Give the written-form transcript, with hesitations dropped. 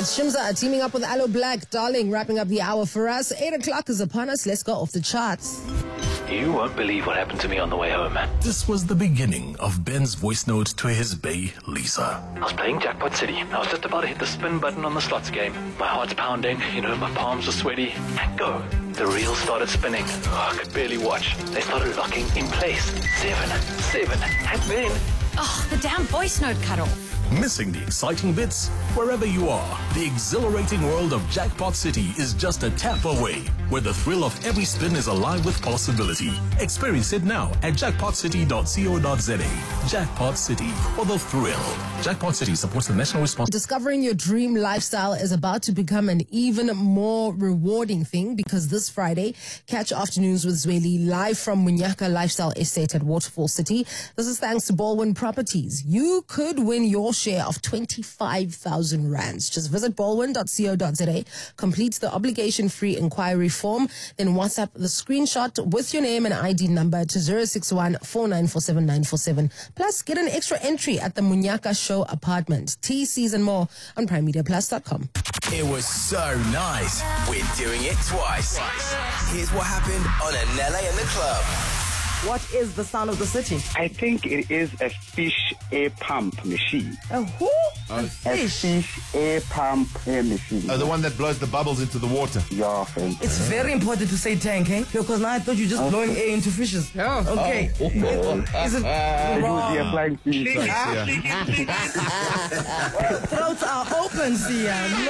It's Shimza teaming up with Aloe Black. Darling, wrapping up the hour for us. 8 o'clock is upon us. Let's go off the charts. You won't believe what happened to me on the way home. This was the beginning of Ben's voice note to his bae, Lisa. I was playing Jackpot City. I was just about to hit the spin button on the slots game. My heart's pounding, my palms are sweaty. And go. The reel started spinning. I could barely watch. They started locking in place. 7, and then... Oh, the damn voice note cut off. Missing the exciting bits? Wherever you are, the exhilarating world of Jackpot City is just a tap away, where the thrill of every spin is alive with possibility. Experience it now at jackpotcity.co.za. Jackpot City, for the thrill. Jackpot City supports the national response. Discovering your dream lifestyle is about to become an even more rewarding thing, because this Friday, catch Afternoons with Zweli live from Munyaka Lifestyle Estate at Waterfall City. This is thanks to Baldwin Properties. You could win your share of 25,000 rands. Just visit baldwin.co.za, complete the obligation-free inquiry form, then WhatsApp the screenshot with your name and ID number to 061 4947947. Plus, get an extra entry at the Munyaka Show apartment. TCs and more on PrimeMediaPlus.com. It was so nice. We're doing it twice. Here's what happened on Anele in the Club. What is the sound of the city? I think it is a fish air pump machine. A who? A fish? A fish air pump air machine. The one that blows the bubbles into the water. Yeah, friend. It's very important to say tank, eh? Because now I thought you were just blowing air into fishes. Oh. Okay. Is it It would be a wrong? flying fish. Yeah. Throats are open, Sia.